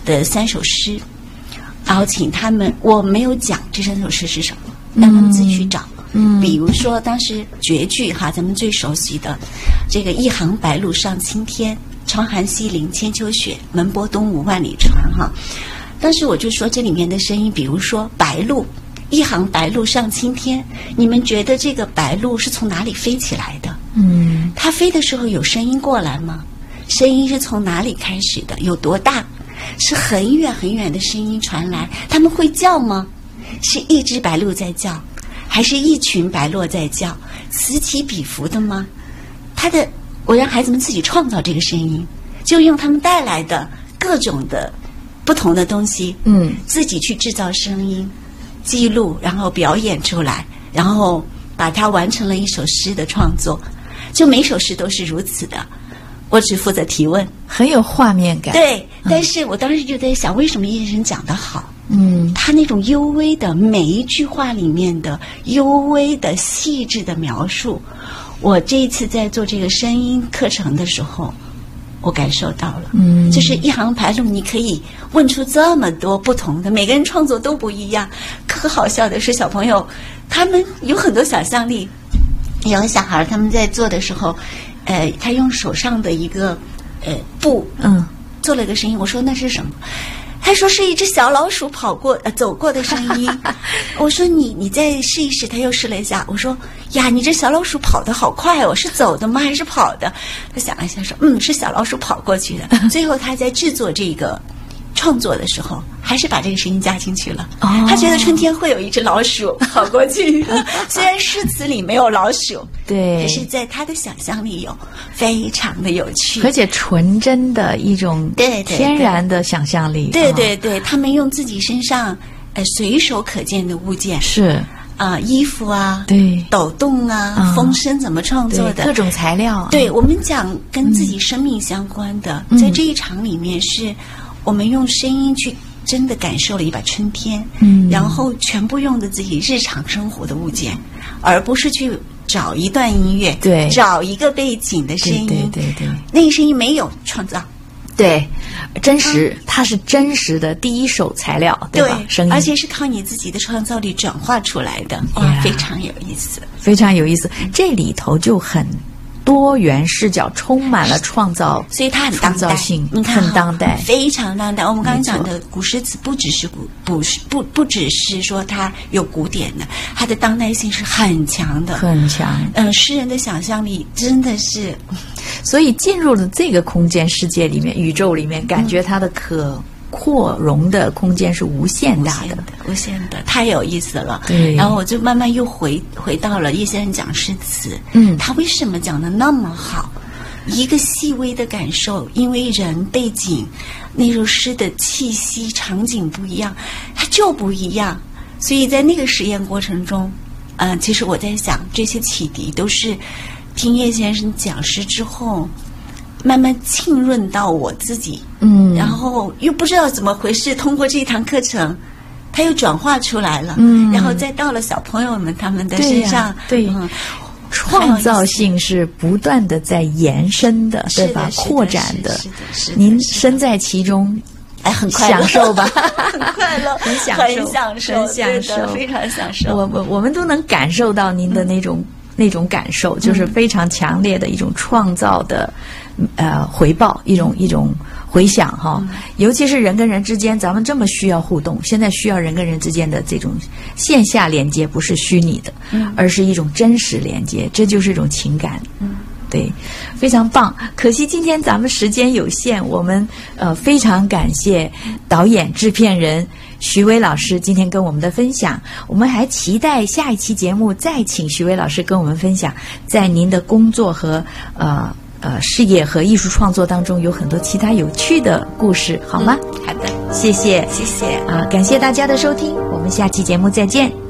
的3首诗，然后请他们，我没有讲这3首诗是什么，让他们自己去找。比如说当时绝句哈，咱们最熟悉的这个一行白鹭上青天，窗含西岭千秋雪，门泊东吴万里船哈。当时我就说这里面的声音，比如说白鹭，一行白鹭上青天，你们觉得这个白鹭是从哪里飞起来的？它飞的时候有声音过来吗？声音是从哪里开始的？有多大？是很远很远的声音传来，它们会叫吗？是一只白鹭在叫，还是一群白鹭在叫？此起彼伏的吗？我让孩子们自己创造这个声音，就用他们带来的各种的不同的东西，自己去制造声音，记录，然后表演出来，然后把它完成了一首诗的创作。就每首诗都是如此的，我只负责提问， 很有画面感。 对，但是我当时就在想，为什么叶先生讲得好？他那种幽微的每一句话里面的幽微的细致的描述，我这一次在做这个声音课程的时候，我感受到了。就是一行白鹭，你可以问出这么多不同的，每个人创作都不一样。可好笑的是，小朋友他们有很多想象力。有个小孩他们在做的时候，他用手上的一个布，做了一个声音。我说那是什么？他说是一只小老鼠走过的声音。我说你再试一试。他又试了一下。我说呀，你这小老鼠跑得好快哦，是走的吗还是跑的？他想了一下说是小老鼠跑过去的。最后他在制作这个创作的时候，还是把这个声音加进去了。他觉得春天会有一只老鼠跑过去，虽然诗词里没有老鼠， 对， 可是在他的想象力有，非常的有趣， 而且纯真的一种天然的想象力。 对，他们用自己身上随手可见的物件， 是衣服啊， 对， 抖动啊，风声怎么创作的， 各种材料。 对，我们讲跟自己生命相关的，在这一场里面是我们用声音去真的感受了一把春天，然后全部用的自己日常生活的物件，而不是去找一段音乐， 对， 找一个背景的声音， 对， 那个声音没有创造， 对，真实，它是真实的第一手材料，对吧？声音， 而且是靠你自己的创造力转化出来的，哇，非常有意思， 非常有意思。这里头就很多元视角，充满了创造， 所以它很当代性， 你看很当代， 非常当代。我们刚才讲的古诗词不只是不只是说它有古典的，它的当代性是很强的， 很强。 诗人的想象力真的是， 所以进入了这个空间世界里面、宇宙里面，感觉它的可扩容的空间是无限大的， 无限的，太有意思了。 对， 然后我就慢慢又回到了叶先生讲诗词，他为什么讲得那么好？一个细微的感受，因为人背景那首诗的气息场景不一样，它就不一样。所以在那个实验过程中，其实我在想，这些启迪都是听叶先生讲诗之后慢慢浸润到我自己，然后又不知道怎么回事，通过这一堂课程它又转化出来了，然后再到了小朋友们他们的身上， 对，创造性是不断的在延伸的，对吧？扩展的， 是的， 您身在其中， 很快乐， 享受吧， 很快乐， 很享受， 非常享受。 我们都能感受到您的那种感受，就是非常强烈的一种创造的回报，一种回响哈。尤其是人跟人之间，咱们这么需要互动，现在需要人跟人之间的这种线下连接，不是虚拟的，而是一种真实连接，这就是一种情感。对，非常棒。可惜今天咱们时间有限，我们非常感谢导演、制片人徐巍老师今天跟我们的分享。我们还期待下一期节目再请徐巍老师跟我们分享，在您的工作和事业和艺术创作当中有很多其他有趣的故事，好吗？ 好的， 谢谢谢谢感谢大家的收听，我们下期节目再见。